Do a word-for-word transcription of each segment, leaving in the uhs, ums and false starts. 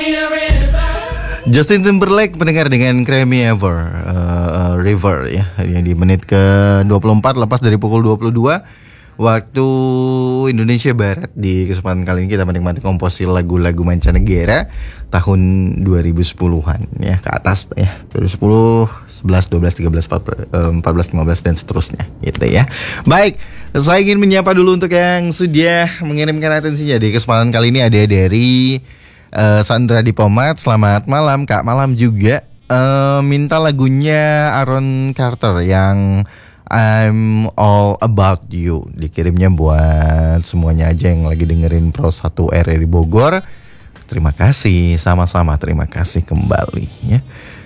Justin Timberlake pendengar dengan Cry Me Ever uh, uh, River ya, yang di menit ke dua puluh empat lepas dari pukul dua puluh dua waktu Indonesia Barat. Di kesempatan kali ini kita menikmati komposisi lagu-lagu mancanegara tahun dua ribu sepuluhan ya ke atas ya, dua ribu sepuluh, sebelas, dua belas, tiga belas, empat belas, lima belas dan seterusnya gitu ya. Baik, saya ingin menyapa dulu untuk yang sudah mengirimkan atensinya. Di kesempatan kali ini ada dari uh, Sandra di Pomat. Selamat malam Kak, malam juga. Uh, minta lagunya Aaron Carter yang I'm All About You. Dikirimnya buat semuanya aja yang lagi dengerin Pro satu R R I Bogor. Terima kasih, sama-sama terima kasih kembali ya.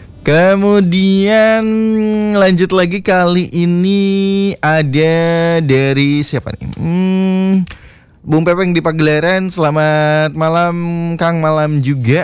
Kemudian lanjut lagi, kali ini ada dari siapa nih? Hmm, Bung Pepeng di Pagelaran. Selamat malam Kang, malam juga.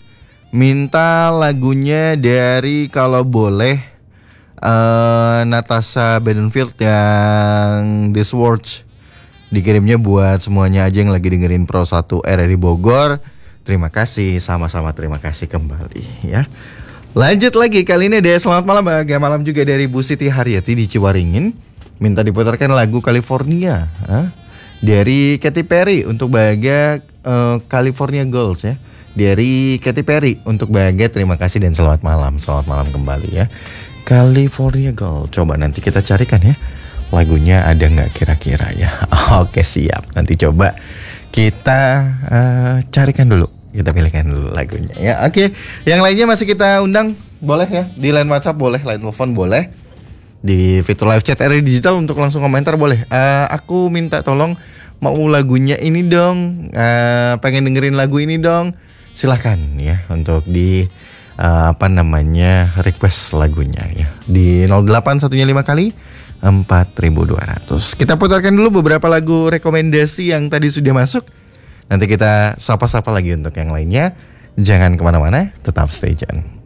Minta lagunya dari kalau boleh Uh, Natasha Bedingfield yang This Words. Dikirimnya buat semuanya aja yang lagi dengerin Pro satu R R I Bogor. Terima kasih, sama-sama terima kasih kembali ya. Lanjut lagi, kali ini ada selamat malam bahagia malam juga dari Bu Siti Haryati di Ciwaringin. Minta diputarkan lagu California huh? dari Katy Perry untuk bahagia uh, California Girls ya. Dari Katy Perry untuk bahagia, terima kasih dan selamat malam. Selamat malam kembali ya. California Girl, coba nanti kita carikan ya lagunya ada nggak kira-kira ya. Oke siap, nanti coba kita uh, carikan dulu, kita pilihkan dulu lagunya ya. Oke, yang lainnya masih kita undang, boleh ya di line WhatsApp boleh, line telepon boleh, di fitur live chat R R I Digital untuk langsung komentar boleh. Uh, aku minta tolong mau lagunya ini dong, uh, pengen dengerin lagu ini dong, silahkan ya untuk di Uh, apa namanya request lagunya ya di nol delapan satu lima kali empat ribu dua ratus. Kita putarkan dulu beberapa lagu rekomendasi yang tadi sudah masuk. Nanti kita sapa-sapa lagi untuk yang lainnya. Jangan kemana-mana, tetap stay tune.